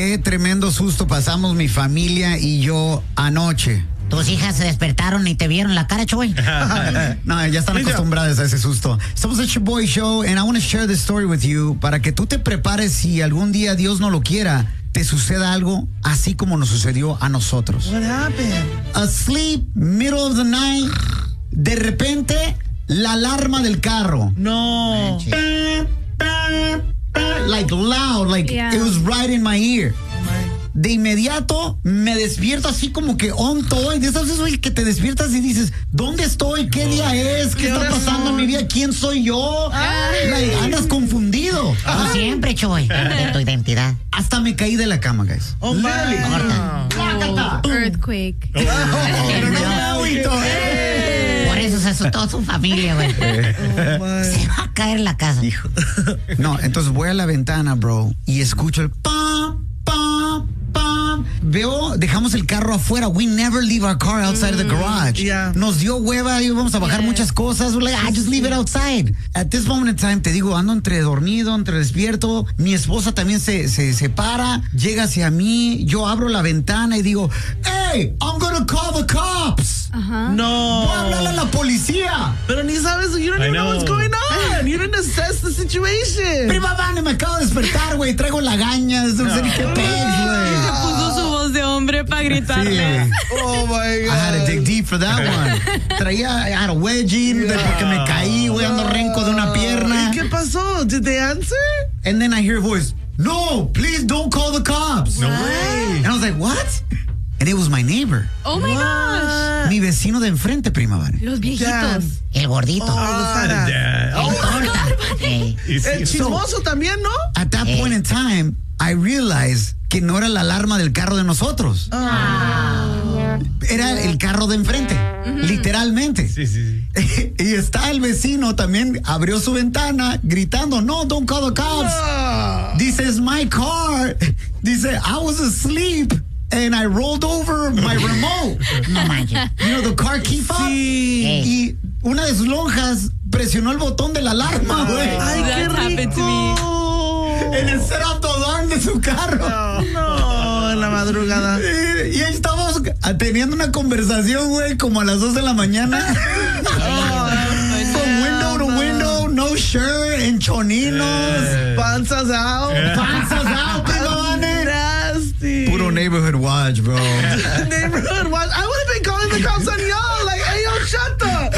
qué tremendo susto pasamos mi familia y yo anoche. Tus hijas se despertaron y te vieron la cara, Choy. No, ya están acostumbradas a ese susto. Somos el Boy Show and I want to share this story with you para que tú te prepares si algún día Dios no lo quiera, te suceda algo así como nos sucedió a nosotros. What happened? Asleep, middle of the night, de repente, la alarma del carro. No. Like loud, like it was right in my ear. De inmediato me despierto así como que on toy. De esas veces que te despiertas y dices, ¿dónde estoy? ¿Qué día es? ¿Qué está pasando en mi vida? ¿Quién soy yo? Like, andas confundido. Como siempre, Choy, de tu identidad. Hasta me caí de la cama, guys. Oh, Literally. Earthquake. Pero no me agüito. Por eso se asustó su familia, güey. Se va a caer la casa. Hijo. No, entonces voy a la ventana, bro, y escucho el pam, pam, pam. Veo, dejamos el carro afuera. We never leave our car outside of the garage. Yeah. Nos dio hueva y vamos a bajar muchas cosas. We're like, just leave it outside. At this moment in time, te digo, ando entre dormido, entre despierto. Mi esposa también se para, llega hacia mí. Yo abro la ventana y digo, hey, I'm gonna call the cops. No. Voy a hablarle a la policía. Pero ni sabes, you don't even know what's going on. You didn't assess the situation. Prima Vane, me acabo de despertar, güey. Traigo lagañas, no sé ni qué pez, güey. Puso su voz de hombre para gritarle. Sí, Oh my I had to God. dig deep for that one. I had a wedgie porque me caí, güey, ando renco de una pierna. ¿Y qué pasó? Did they answer? And then I hear a voice, no, please don't call the cops. No way. And I was like, what? And it was my neighbor. Oh my gosh. Mi vecino de enfrente, Prima Vane. Los viejitos. Dad. El gordito. Oh, El torta. El chismoso también, ¿no? At that point in time, I realized que no era la alarma del carro de nosotros. Era el carro de enfrente, literalmente. Sí. Y está el vecino también, abrió su ventana gritando, no, don't call the cops. Dice, it's my car. Dice, I was asleep and I rolled over my remote. No manches. You know, the car key fob. Y una de sus lonjas presionó el botón de la alarma, güey. Ay, qué That happened to me. rico. En el set-up alarm de su carro. No, en la madrugada. Y ahí estábamos teniendo una conversación, güey, como a las 2 de la mañana. From window to window, no shirt, en choninos. Panzas out. Panzas out, pelones. Nasty. Puro neighborhood watch, bro. Neighborhood watch. I would have been calling the cops on y'all. Like, hey, yo, shut the.